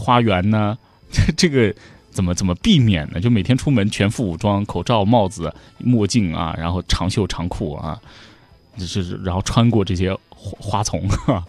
花园呢，这个怎么避免呢？就每天出门全副武装，口罩、帽子、墨镜啊，然后长袖长裤啊，就是然后穿过这些花丛啊。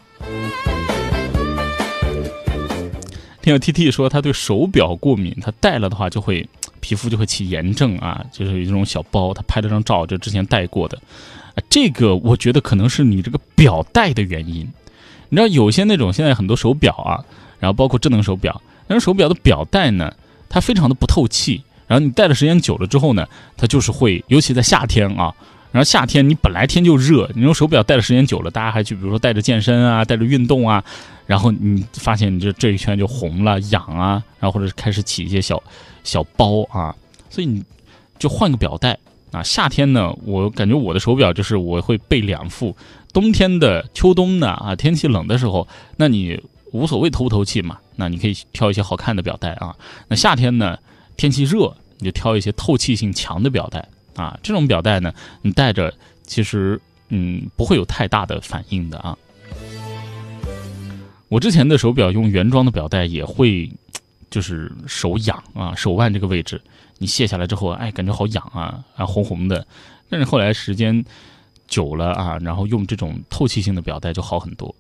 听友 TT 说他对手表过敏，他戴了的话皮肤就会起炎症啊，就是有这种小包，他拍了张照，就之前戴过的。这个我觉得可能是你这个表带的原因。你知道有些那种现在很多手表啊，然后包括智能手表，但是手表的表带呢，它非常的不透气，然后你戴的时间久了之后呢，它就是会，尤其在夏天啊，然后夏天你本来天就热，你用手表戴的时间久了，大家还去比如说带着健身啊，带着运动啊，然后你发现你这一圈就红了、痒啊，然后或者是开始起一些小包啊，所以你就换个表带啊。夏天呢，我感觉我的手表就是我会备2副，冬天的、秋冬的啊，天气冷的时候，那你无所谓透不透气嘛，那你可以挑一些好看的表带啊。那夏天呢，天气热，你就挑一些透气性强的表带啊。这种表带呢，你戴着其实不会有太大的反应的啊。我之前的手表用原装的表带也会就是手痒啊，手腕这个位置你卸下来之后，感觉好痒啊，红红的。但是后来时间久了啊，然后用这种透气性的表带就好很多。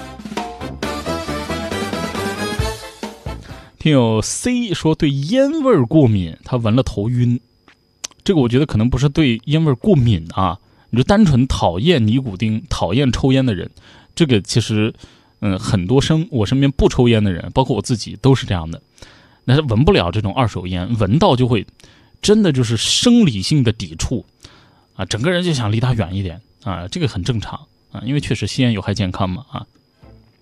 听友 C 说对烟味过敏，他闻了头晕。这个我觉得可能不是对烟味过敏啊，你就单纯讨厌尼古丁、讨厌抽烟的人，这个其实很多我身边不抽烟的人，包括我自己都是这样的。那是闻不了这种二手烟，闻到就会真的就是生理性的抵触啊，整个人就想离它远一点啊，这个很正常啊，因为确实吸烟有害健康嘛啊。